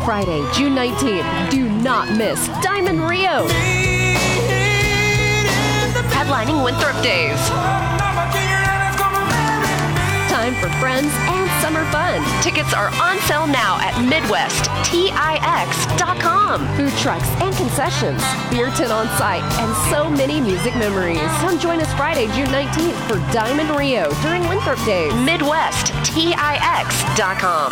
Friday, June 19th. Do not miss Diamond Rio. Headlining Winthrop Days. Time for friends and summer fun. Tickets are on sale now at MidwestTix.com. Food trucks and concessions, beer tin on site, and so many music memories. Come join us Friday, June 19th for Diamond Rio during Winthrop Days. MidwestTix.com.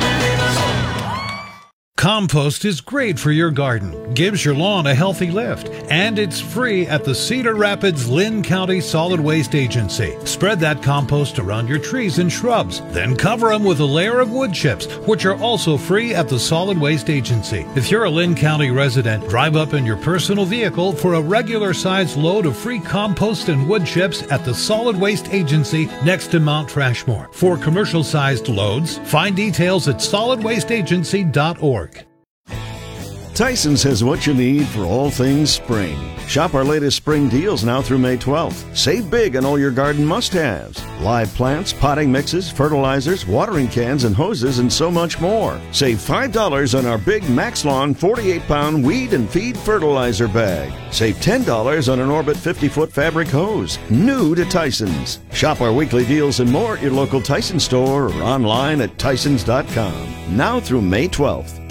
Compost is great for your garden, gives your lawn a healthy lift, and it's free at the Cedar Rapids Lynn County Solid Waste Agency. Spread that compost around your trees and shrubs, then cover them with a layer of wood chips, which are also free at the Solid Waste Agency. If you're a Lynn County resident, drive up in your personal vehicle for a regular-sized load of free compost and wood chips at the Solid Waste Agency next to Mount Trashmore. For commercial-sized loads, find details at solidwasteagency.org. Tyson's has what you need for all things spring. Shop our latest spring deals now through May 12th. Save big on all your garden must-haves. Live plants, potting mixes, fertilizers, watering cans and hoses, and so much more. Save $5 on our big Max Lawn 48-pound weed and feed fertilizer bag. Save $10 on an Orbit 50-foot fabric hose. New to Tyson's. Shop our weekly deals and more at your local Tyson store or online at tysons.com. Now through May 12th.